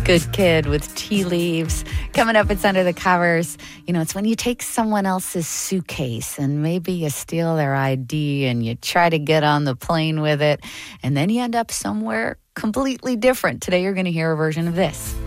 Good Kid with Tea Leaves. Coming up, it's Under the Covers. You know, it's when you take someone else's suitcase and maybe you steal their ID and you try to get on the plane with it, and then you end up somewhere completely different. Today, you're going to hear a version of this.